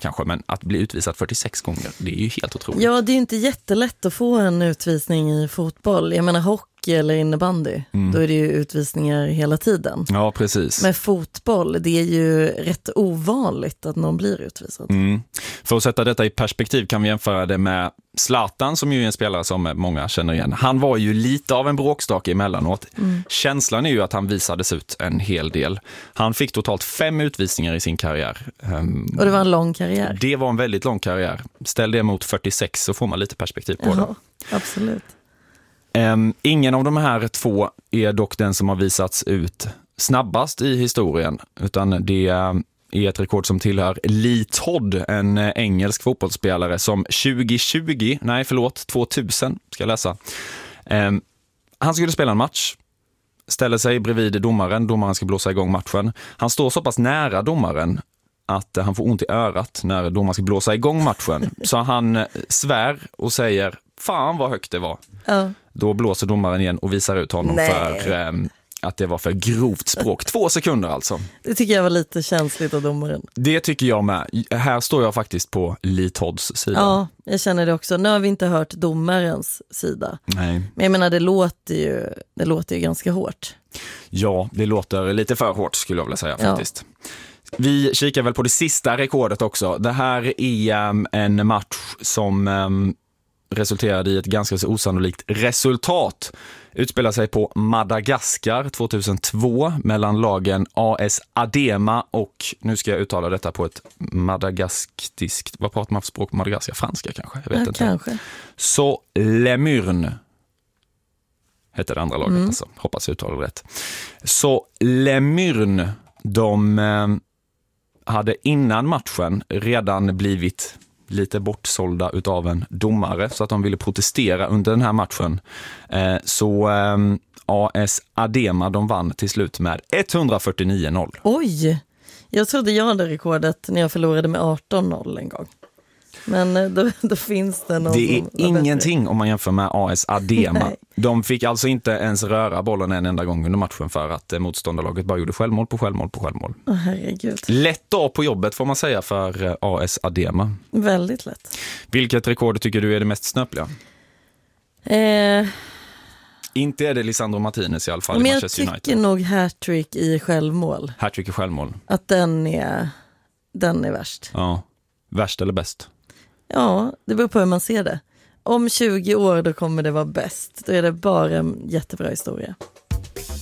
kanske, men att bli utvisad 46 gånger, det är ju helt otroligt. Ja, det är ju inte jättelätt att få en utvisning i fotboll. Jag menar hockey eller innebandy, då är det ju utvisningar hela tiden. Ja, precis. Men fotboll, det är ju rätt ovanligt att någon blir utvisad. För att sätta detta i perspektiv kan vi jämföra det med Zlatan, som ju är en spelare som många känner igen. Han var ju lite av en bråkstake emellanåt. Känslan är ju att han visades ut en hel del. Han fick totalt 5 utvisningar i sin karriär. Och det var en lång karriär. Det var en väldigt lång karriär. Ställ det mot 46 så får man lite perspektiv på det. Absolut. Ingen av de här 2 är dock den som har visats ut snabbast i historien, utan det är ett rekord som tillhör Lee Todd, en engelsk fotbollsspelare som 2000 ska jag läsa. Han skulle spela en match, ställer sig bredvid domaren ska blåsa igång matchen. Han står så pass nära domaren att han får ont i örat när domaren ska blåsa igång matchen. Så han svär och säger, fan vad högt det var. Då blåser domaren igen och visar ut honom för att det var för grovt språk. 2 sekunder alltså. Det tycker jag var lite känsligt av domaren. Det tycker jag med. Här står jag faktiskt på Lee Todds sida. Ja, jag känner det också. Nu har vi inte hört domarens sida. Nej. Men jag menar, det låter ju ganska hårt. Ja, det låter lite för hårt skulle jag vilja säga faktiskt. Vi kikar väl på det sista rekordet också. Det här är en match som resulterade i ett ganska så osannolikt resultat. Utspelar sig på Madagaskar 2002 mellan lagen AS Adema och, nu ska jag uttala detta på ett madagaskiskt, vad pratar man för språk på Madagaskar? Franska kanske? Jag vet inte. Kanske. Så Lemurn heter det andra laget, alltså. Hoppas jag uttalar det rätt. Så Lemurn, de hade innan matchen redan blivit lite bortsålda utav en domare så att de ville protestera under den här matchen. Så AS Adema, de vann till slut med 149-0. Oj, jag trodde jag hade rekordet när jag förlorade med 18-0 en gång. Men då finns det någon. Det är ingenting om man jämför med AS Adema. Nej. De fick alltså inte ens röra bollen en enda gång under matchen för att motståndarlaget bara gjorde självmål på självmål. Herregud. Lätt dag på jobbet får man säga för AS Adema. Väldigt lätt. Vilket rekord tycker du är det mest snöpliga? Inte är det Lisandro Martinez i alla fall. Men i jag Manchester United. tycker nog hattrick i självmål. Hattrick i självmål. Att den är värst. Ja, värst eller bäst? Ja, det beror på hur man ser det. Om 20 år då kommer det vara bäst. Då är det bara en jättebra historia.